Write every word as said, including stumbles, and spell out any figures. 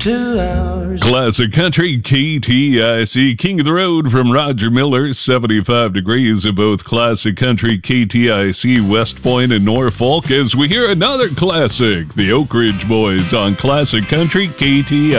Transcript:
two hours. Classic Country K T I C, King of the Road from Roger Miller, seventy-five degrees at both Classic Country K T I C, West Point and Norfolk, as we hear another classic, the Oak Ridge Boys on Classic Country K T I C.